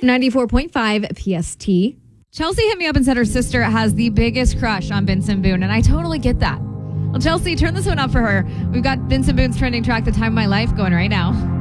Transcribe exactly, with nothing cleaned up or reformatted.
ninety-four point five P S T. Chelsea hit me up and said her sister has the biggest crush on Vincent Boone, and I totally get that. Well, Chelsea, turn this one up for her. We've got Vincent Boone's trending track, The Time of My Life, going right now.